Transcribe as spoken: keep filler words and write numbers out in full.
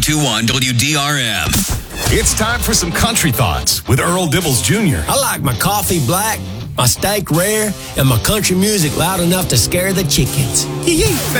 two one W D R M. It's time for some country thoughts with Earl Dibbles Junior I like my coffee black, my steak rare, and my country music loud enough to scare the chickens. Yee-yee.